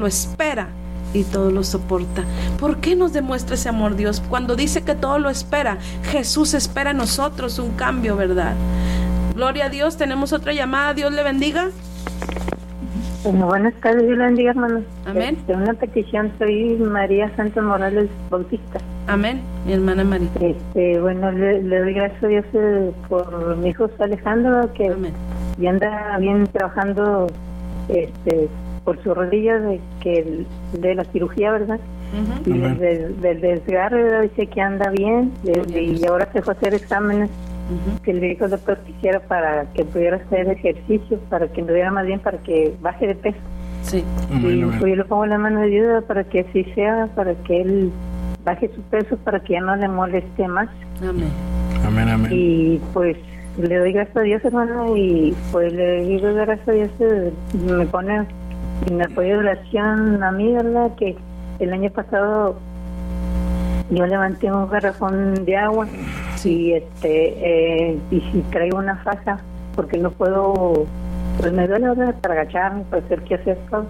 lo espera y todo lo soporta. ¿Por qué nos demuestra ese amor Dios? Cuando dice que todo lo espera, Jesús espera en nosotros un cambio, ¿verdad? Gloria a Dios. Tenemos otra llamada. Dios le bendiga. Bueno, buenas tardes, Dios le bendiga, hermano. Amén. Una petición, soy María Santos Morales Bautista. Amén, mi hermana María. Bueno, le doy gracias a Dios por mi hijo Alejandro, que Amén. ya anda bien trabajando por su rodilla de la cirugía, ¿verdad? Uh-huh. Y del desgarre, ¿verdad? Dice que anda bien, y ahora se fue a hacer exámenes. Uh-huh. Que le dijo el doctor que hiciera para que pudiera hacer ejercicio, para que anduviera más bien, para que baje de peso. Sí. Y pues yo le pongo la mano de ayuda para que así sea, para que él baje su peso, para que ya no le moleste más. Amén. Amén, amén. Y pues le doy gracias a Dios, hermano, y pues le digo gracias a Dios, me pone en apoyo de oración a mí, ¿verdad? Que el año pasado yo levanté un garrafón de agua. Sí. Y si traigo una faja, porque no puedo, pues me duele ahora para agacharme, para hacer qué hacer todo.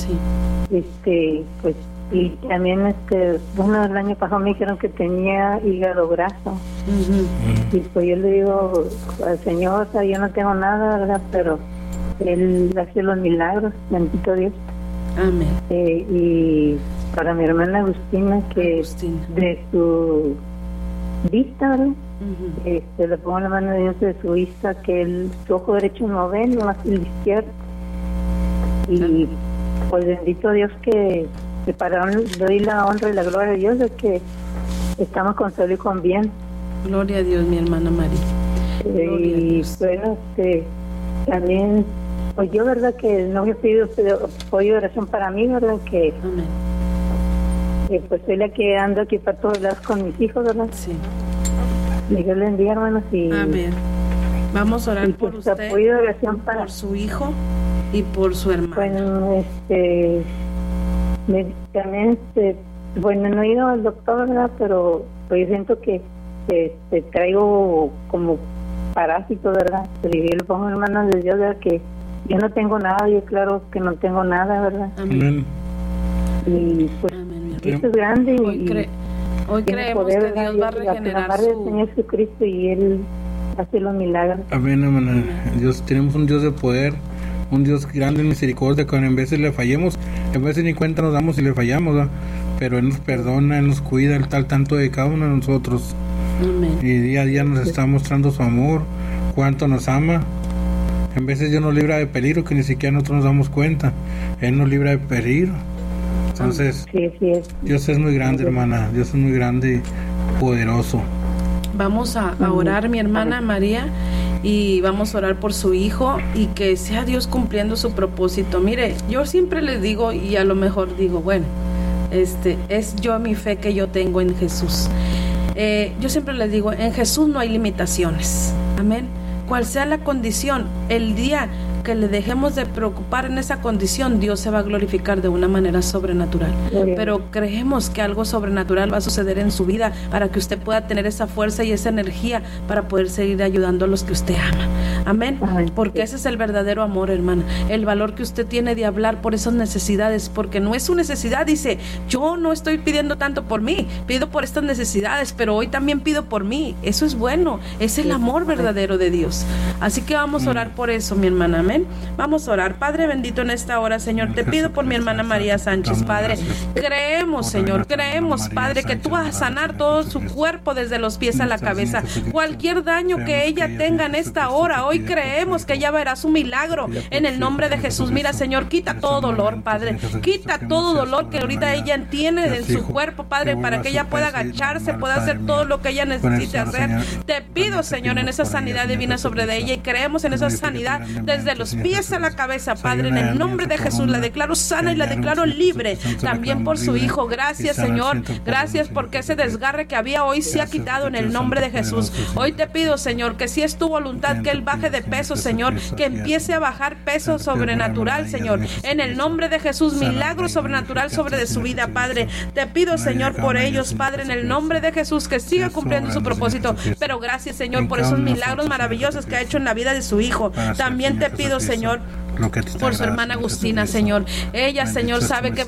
Sí. Pues, y también, bueno, el año pasado me dijeron que tenía hígado graso. Uh-huh. Y pues yo le digo al Señor, o sea, yo no tengo nada, ¿verdad? Pero Él hace los milagros, bendito Dios. Amén. Y para mi hermana Agustina, que de su vista, ¿verdad? Uh-huh. Le pongo la mano de Dios de su vista, que su ojo derecho no ve, no más el izquierdo. Y pues bendito Dios que para le doy la honra y la gloria a Dios de que estamos con salud y con bien. Gloria a Dios, mi hermana María. Y bueno, también, pues yo, ¿verdad? Que no he pedido apoyo de oración para mí, ¿verdad? Que amén. Pues soy la que ando aquí para todos lados con mis hijos, ¿verdad? Sí. Dios le bendiga, hermanos. Amén. Vamos a orar por usted, apoyo de oración por su hijo y por su hermano. Bueno, también, bueno, no he ido al doctor, ¿verdad? Pero pues yo siento que traigo como parásito, ¿verdad? Pero yo le pongo en manos de Dios, ¿verdad? Que yo no tengo nada, yo claro que no tengo nada, ¿verdad? Amén. Y pues Dios es grande hoy creemos poder, que Dios va a regenerar su... del Señor Jesucristo, y Él hace los milagros. Amén, amén. Dios, tenemos un Dios de poder, un Dios grande en misericordia, que en veces le fallemos, en veces ni cuenta nos damos y le fallamos, ¿verdad? Pero Él nos perdona, Él nos cuida, Él tal tanto de cada uno de nosotros. Amén. Y día a día nos está mostrando su amor, cuánto nos ama. En veces Dios nos libra de peligro que ni siquiera nosotros nos damos cuenta. Él nos libra de peligro. Entonces, sí, Dios es muy grande, hermana. Dios es muy grande y poderoso. Vamos a orar, mi hermana María, y vamos a orar por su hijo y que sea Dios cumpliendo su propósito. Mire, yo siempre les digo, y a lo mejor digo, bueno, es yo mi fe que yo tengo en Jesús. Yo siempre les digo, en Jesús no hay limitaciones. Amén. Cual sea la condición, el día que le dejemos de preocupar en esa condición, Dios se va a glorificar de una manera sobrenatural. Pero creemos que algo sobrenatural va a suceder en su vida para que usted pueda tener esa fuerza y esa energía para poder seguir ayudando a los que usted ama. Amén. Porque ese es el verdadero amor, hermana. El valor que usted tiene de hablar por esas necesidades, porque no es su necesidad. Dice, yo no estoy pidiendo tanto por mí, pido por estas necesidades, pero hoy también pido por mí. Eso es bueno, es el amor verdadero de Dios. Así que vamos a orar por eso, mi hermana. Amén. Vamos a orar. Padre bendito, en esta hora, Señor, te pido por mi hermana María Sánchez, Padre. Creemos, Señor, creemos, Padre, que tú vas a sanar todo su cuerpo desde los pies a la cabeza. Cualquier daño que ella tenga en esta hora, hoy creemos que ella verá su milagro en el nombre de Jesús. Mira, Señor, quita todo dolor, Padre. Quita todo dolor que ahorita ella tiene en su cuerpo, Padre, para que ella pueda agacharse, pueda hacer todo lo que ella necesite hacer. Te pido, Señor, en esa sanidad divina sobre de ella, y creemos en esa sanidad desde los pies a la cabeza, Padre, en el nombre de Jesús. La declaro sana y la declaro libre también por su hijo. Gracias, Señor, gracias porque ese desgarre que había hoy se ha quitado en el nombre de Jesús. Hoy te pido, Señor, que si es tu voluntad que él baje de peso, Señor, que empiece a bajar peso sobrenatural, Señor, en el nombre de Jesús. Milagro sobrenatural sobre de su vida, Padre. Te pido, Señor, por ellos, Padre, en el nombre de Jesús, que siga cumpliendo su propósito. Pero gracias, Señor, por esos milagros maravillosos que ha hecho en la vida de su hijo. También te pido, Señor, Lo que te está por su agradando, hermana Señor Agustina, Jesucristo. Señor. Ella, Bendito Señor, es tu sabe que va